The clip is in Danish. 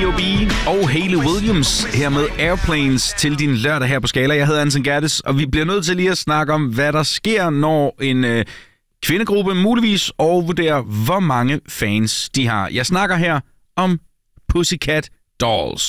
B.O.B. og Hayley Williams her med Airplanes til din lørdag her på Skala. Jeg hedder Anton Gerdes, og vi bliver nødt til lige at snakke om, hvad der sker, når en kvindegruppe muligvis overvurderer, hvor mange fans de har. Jeg snakker her om Pussycat Dolls.